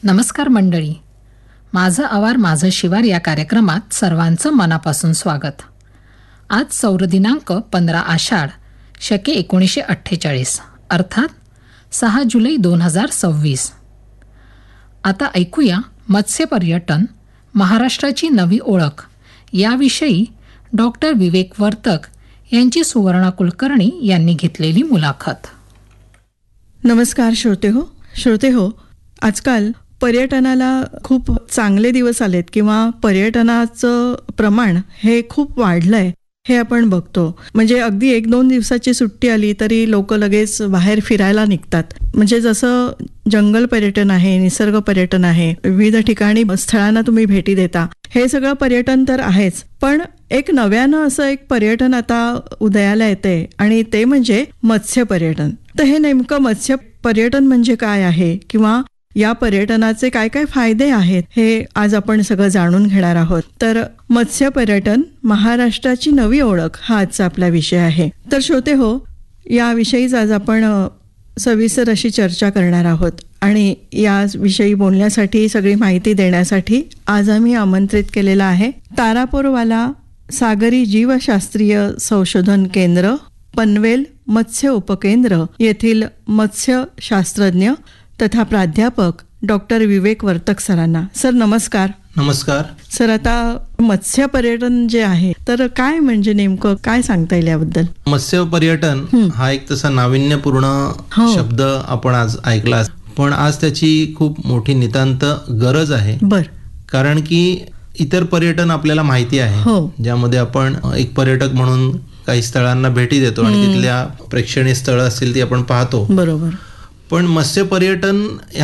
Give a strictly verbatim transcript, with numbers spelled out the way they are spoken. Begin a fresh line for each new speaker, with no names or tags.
नमस्कार मंडळी, माझं आवार माझं शिवार या कार्यक्रमात सर्वांचं मनापासून स्वागत. आज सौर दिनांक पंधरा आषाढ शके एकोणीसशे अठ्ठेचाळीस अर्थात सहा जुलै दोन हजार सव्वीस. आता ऐकूया मत्स्य पर्यटन महाराष्ट्राची नवी ओळख याविषयी डॉक्टर विवेक वर्तक यांची सुवर्णा कुलकर्णी यांनी घेतलेली मुलाखत.
नमस्कार श्रोते हो श्रोते हो आजकाल पर्यटनाला खूप चांगले दिवस आलेत किंवा पर्यटनाचं प्रमाण हे खूप वाढलंय हे आपण बघतो. म्हणजे अगदी एक दोन दिवसाची सुट्टी आली तरी लोक लगेच बाहेर फिरायला निघतात. म्हणजे जसं जंगल पर्यटन आहे, निसर्ग पर्यटन आहे, विविध ठिकाणी स्थळांना तुम्ही भेटी देता, हे सगळं पर्यटन तर आहेच, पण एक नव्यानं असं एक पर्यटन आता उदयाला येते आणि ते म्हणजे मत्स्य पर्यटन. तर हे नेमकं मत्स्य पर्यटन म्हणजे काय आहे किंवा या पर्यटनाचे काय काय फायदे आहेत हे आज आपण सगळं जाणून घेणार आहोत. तर मत्स्य पर्यटन महाराष्ट्राची नवी ओळख हा आजचा आपला विषय आहे. तर श्रोते हो, याविषयीच आज आपण सविस्तर अशी चर्चा करणार आहोत आणि याविषयी बोलण्यासाठी, सगळी माहिती देण्यासाठी आज आम्ही आमंत्रित केलेला आहे तारापूरवाला सागरी जीवशास्त्रीय संशोधन केंद्र, पनवेल मत्स्य उपकेंद्र येथील मत्स्य शास्त्रज्ञ तथा प्राध्यापक डॉक्टर विवेक वर्तक सरांना. सर नमस्कार.
नमस्कार
सर, आता मत्स्य पर्यटन जे आहे तर काय म्हणजे नेमकं काय सांगता येईल याबद्दल?
मत्स्य पर्यटन हा एक तसा नाविन्यपूर्ण
हो.
शब्द आपण आज ऐकला, पण आज त्याची खूप मोठी नितांत गरज आहे.
बर.
कारण की इतर पर्यटन आपल्याला माहिती आहे,
हो.
ज्यामध्ये आपण एक पर्यटक म्हणून काही स्थळांना भेटी देतो आणि तिथल्या प्रेक्षणीय स्थळं असतील ती आपण पाहतो.
बरोबर.
पण मत्स्य पर्यटन